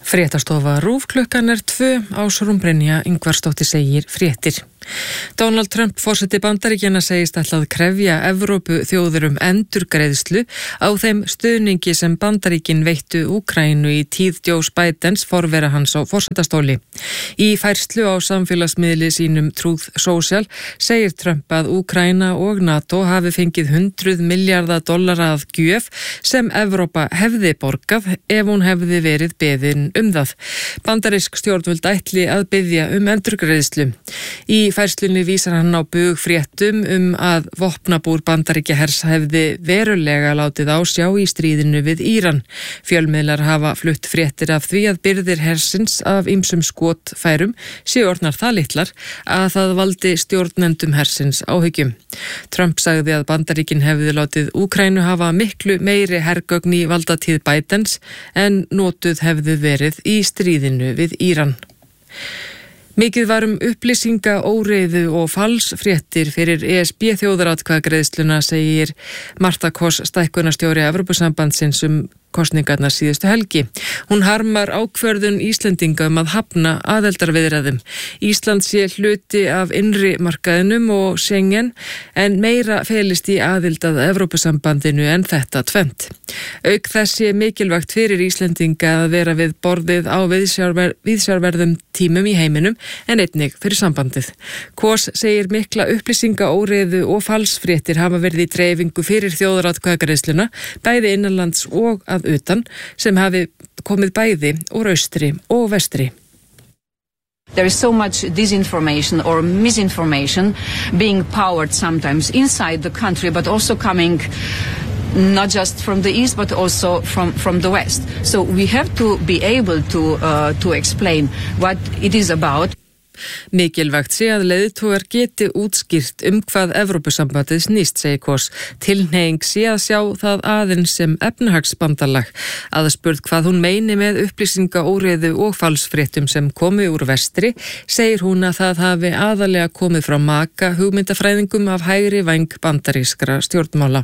Fréttastofa RÚV klukkan 2 Ásrún Brynja Ingvarsdóttir segir fréttir. Donald Trump forseti Bandaríkjanna segist ætla að krefja Evrópu þjóðir endurgreiðslu á þeim stuðningi sem Bandaríkin veittu Úkraínu í tíð Joe Bidens forvera hans á forsetastóli. Í færslu á samfélagsmiðli sínum Truth Social segir Trump að Úkraína og NATO hafi fengið $100 milljarða að gjöf sem Evrópa hefði borgað ef hún hefði verið beðin það. Bandarísk stjórnvöld ætli að biðja endurgreiðslu. Í færslunni vísar hann á bug fréttum að vopnabúr Bandaríkjahers hefði verulega látið á sjá í stríðinu við Íran. Fjölmiðlar hafa flutt fréttir af því að birgðir hersins af ýmsum skotfærum séu orðnar það litlar að það valdi stjórnendum hersins áhyggjum. Trump sagði að Bandaríkin hefði látið Úkraínu hafa miklu meiri hergögn í valdatíð Bidens en notuð hefði verið í stríðinu við Íran. Mikið var upplýsingaóreiðu og falsfréttir fyrir ESB þjóðaratkvæðagreiðsluna, segir Marta Koss, stækkunarstjóri Evrópusambandsins kosningarnar síðustu helgi. Hún harmar ákvörðun Íslendinga að hafna aðildarviðræðum. Ísland sé hluti af innri markaðinum og Schengen en meira felist í aðild að Evrópusambandinu en þetta tvennt. Auk þess sé mikilvægt fyrir Íslendinga að vera við borðið á viðsjárverðum tímum í heiminum en einnig fyrir sambandið. Koss segir mikla upplýsingaóreiðu og falsfréttir hafa verið í dreifingu fyrir þjóðaratkvæðagreiðsluna, bæði innanlands og að utan, sem hafi komið bæði úr austri og vestri. There is so much disinformation or misinformation being powered sometimes inside the country, but also coming not just from the east, but also from the west. So we have to be able to explain what it is about. Mikilvægt sé að leiðtogar geti útskýrt hvað Evrópusambandið snýst, segir Koss. Tilhneiging sé að sjá það aðeins sem efnahagsbandalag. Aðspurð hvað hún meini með upplýsingaóreiðu og falsfréttum sem komi úr vestri, segir hún að það hafi aðalega komið frá maka hugmyndafræðingum af hægri væng bandarískra stjórnmála.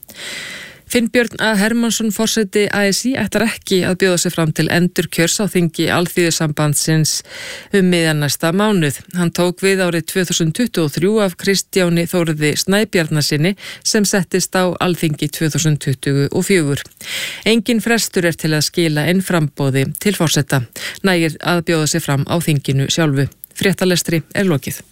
Finnbjörn A. Hermannsson, forseti ASÍ, ætlar ekki að bjóða sig fram til endurkjörs á þingi Alþýðusambandsins miðjan næsta mánuð. Hann tók við árið 2023 af Kristjáni Þórði Snæbjarnarsyni sem settist á Alþingi 2024. Engin frestur til að skila inn framboði til forseta. Nægir að bjóða sig fram á þinginu sjálfu. Fréttalestri lokið.